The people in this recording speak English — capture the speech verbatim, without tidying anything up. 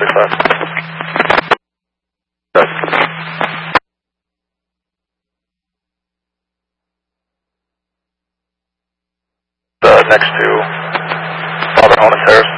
six five. Good. The next to Father Honus Harris.